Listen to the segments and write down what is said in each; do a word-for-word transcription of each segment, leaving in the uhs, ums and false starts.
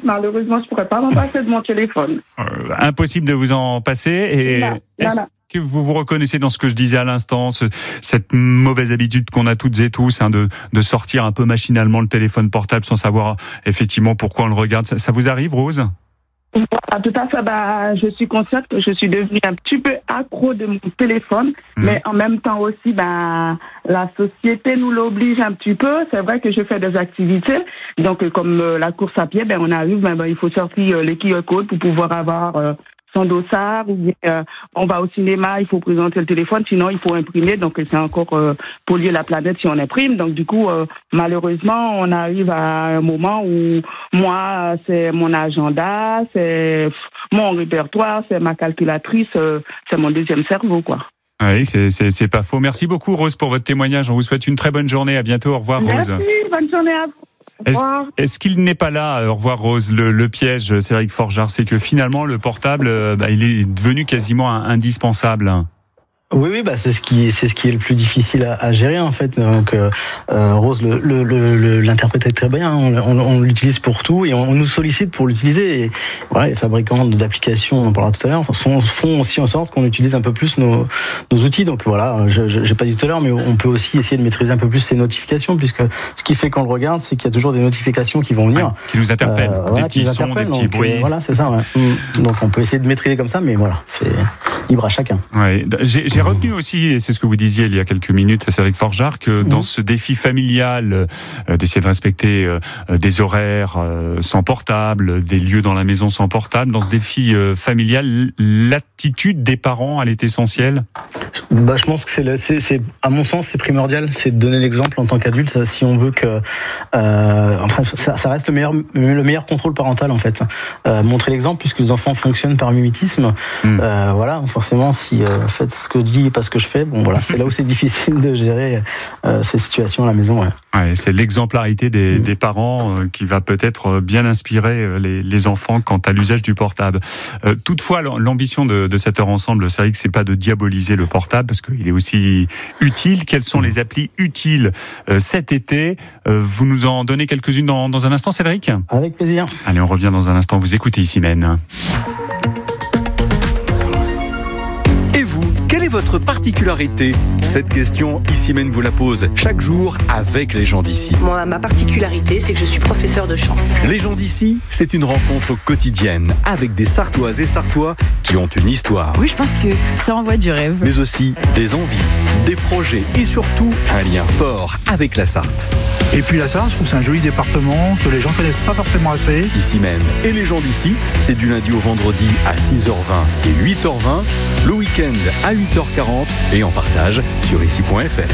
malheureusement, je pourrais pas m'en passer de mon téléphone. Euh, impossible de vous en passer. Et Là, est-ce là, là. que vous vous reconnaissez dans ce que je disais à l'instant, ce, cette mauvaise habitude qu'on a toutes et tous, hein, de, de sortir un peu machinalement le téléphone portable sans savoir effectivement pourquoi on le regarde. Ça, ça vous arrive, Rose ? Ah, tout à fait, bah, je suis consciente que je suis devenue un petit peu accro de mon téléphone, mmh. mais en même temps aussi, bah, la société nous l'oblige un petit peu. C'est vrai que je fais des activités, donc comme euh, la course à pied, ben on arrive, ben, ben il faut sortir euh, les Q R codes pour pouvoir avoir euh, son dossard, ou bien euh, on va au cinéma, il faut présenter le téléphone, sinon il faut imprimer, donc c'est encore euh, polluer la planète si on imprime. Donc du coup, euh, malheureusement, on arrive à un moment où moi, c'est mon agenda, c'est mon répertoire, c'est ma calculatrice, euh, c'est mon deuxième cerveau, quoi. Oui, c'est, c'est, c'est pas faux. Merci beaucoup, Rose, pour votre témoignage. On vous souhaite une très bonne journée. À bientôt. Au revoir, Rose. Merci, bonne journée à vous. Est-ce, est-ce qu'il n'est pas là, au revoir Rose, le, le piège, Cédric Forgeard, c'est que finalement le portable, bah, il est devenu quasiment indispensable. Oui, oui, bah c'est ce qui, c'est ce qui est le plus difficile à, à gérer en fait. Donc euh, Rose le, le, le, l'interprétait très bien. On, on, on l'utilise pour tout et on, on nous sollicite pour l'utiliser. Et voilà, les fabricants d'applications, on en parlera tout à l'heure, font, font aussi en sorte qu'on utilise un peu plus nos, nos outils. Donc voilà, je, je, j'ai pas dit tout à l'heure, mais on peut aussi essayer de maîtriser un peu plus ces notifications, puisque ce qui fait qu'on le regarde, c'est qu'il y a toujours des notifications qui vont venir, ouais, qui nous interpellent, euh, voilà, des petits sons, des petits donc, bruits. Euh, voilà, c'est ça. Ouais. Donc on peut essayer de maîtriser comme ça, mais voilà, c'est libre à chacun. Ouais, j'ai, j'ai retenu aussi, et c'est ce que vous disiez il y a quelques minutes, Cédric Forgeard, que dans ce défi familial, euh, d'essayer de respecter euh, des horaires euh, sans portable, des lieux dans la maison sans portable, dans ce défi euh, familial, l'attitude des parents, elle est essentielle. Bah, je pense que c'est, le, c'est, c'est, à mon sens, c'est primordial, c'est de donner l'exemple en tant qu'adulte, si on veut que, euh, enfin, ça, ça reste le meilleur, le meilleur contrôle parental en fait. Euh, montrer l'exemple, puisque les enfants fonctionnent par mimétisme. Mm. Euh, voilà, forcément, si euh, faites ce que je dis et pas ce que je fais, bon voilà, c'est là où c'est difficile de gérer euh, ces situations à la maison. Ouais. Ouais, c'est l'exemplarité des, des parents euh, qui va peut-être bien inspirer euh, les, les enfants quant à l'usage du portable. Euh, toutefois, l'ambition de, de cette heure ensemble, c'est vrai que c'est pas de diaboliser le portable, parce qu'il est aussi utile. Quelles sont les applis utiles euh, cet été? euh, Vous nous en donnez quelques-unes dans, dans un instant, Cédric? Avec plaisir. Allez, on revient dans un instant. Vous écoutez Isimène. Quelle est votre particularité? Cette question, Isimène vous la pose chaque jour avec les gens d'ici. Moi, ma particularité, c'est que je suis professeur de chant. Les gens d'ici, c'est une rencontre quotidienne avec des Sartoises et Sartois qui ont une histoire. Oui, je pense que ça envoie du rêve. Mais aussi des envies, des projets et surtout un lien fort avec la Sarthe. Et puis la Sarthe, je trouve que c'est un joli département que les gens connaissent pas forcément assez. Isimène et les gens d'ici, c'est du lundi au vendredi à six heures vingt et huit heures vingt, le week-end à huit heures quarante et en partage sur ici point f r.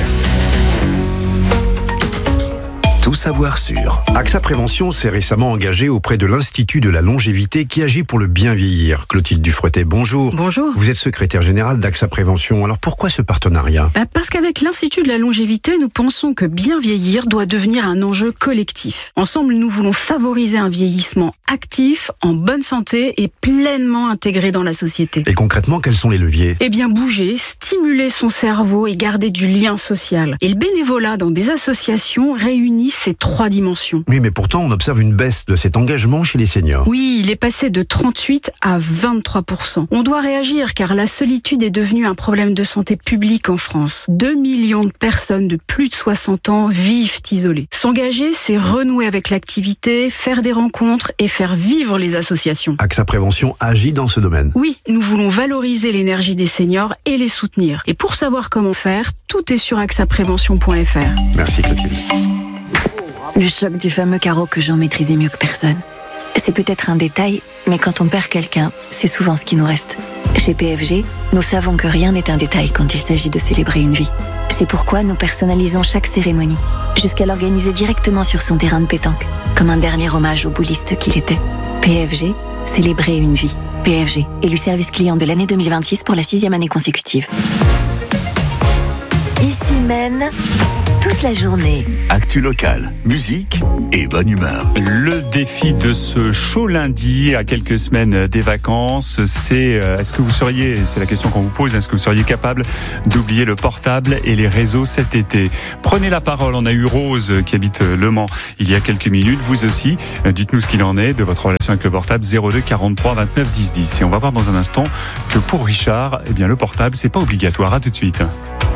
Tout savoir sur. AXA Prévention s'est récemment engagé auprès de l'Institut de la longévité qui agit pour le bien vieillir. Clotilde Dufretet, bonjour. Bonjour. Vous êtes secrétaire générale d'AXA Prévention. Alors pourquoi ce partenariat ? Bah Parce qu'avec l'Institut de la longévité, nous pensons que bien vieillir doit devenir un enjeu collectif. Ensemble, nous voulons favoriser un vieillissement actif, en bonne santé et pleinement intégré dans la société. Et concrètement, quels sont les leviers ? Eh bien, bouger, stimuler son cerveau et garder du lien social. Et le bénévolat dans des associations réunit ces trois dimensions. Oui, mais pourtant, on observe une baisse de cet engagement chez les seniors. Oui, il est passé de trente-huit à vingt-trois pour cent. On doit réagir car la solitude est devenue un problème de santé publique en France. deux millions de personnes de plus de soixante ans vivent isolées. S'engager, c'est renouer avec l'activité, faire des rencontres et faire vivre les associations. AXA Prévention agit dans ce domaine. Oui, nous voulons valoriser l'énergie des seniors et les soutenir. Et pour savoir comment faire, tout est sur axa prévention point f r. Merci Clotilde. Le choc du fameux carreau que j'en maîtrisais mieux que personne. C'est peut-être un détail, mais quand on perd quelqu'un, c'est souvent ce qui nous reste. Chez P F G, nous savons que rien n'est un détail quand il s'agit de célébrer une vie. C'est pourquoi nous personnalisons chaque cérémonie, jusqu'à l'organiser directement sur son terrain de pétanque, comme un dernier hommage au bouliste qu'il était. P F G, célébrer une vie. P F G, élu service client de l'année deux mille vingt-six pour la sixième année consécutive. Isimène, toute la journée. Actu locale, musique et bonne humeur. Le défi de ce chaud lundi, à quelques semaines des vacances, c'est est-ce que vous seriez, c'est la question qu'on vous pose, est-ce que vous seriez capable d'oublier le portable et les réseaux cet été? Prenez la parole, on a eu Rose qui habite Le Mans il y a quelques minutes, vous aussi, dites-nous ce qu'il en est de votre relation avec le portable, zéro deux quarante-trois vingt-neuf dix dix. Et on va voir dans un instant que pour Richard, eh bien le portable c'est pas obligatoire. À tout de suite.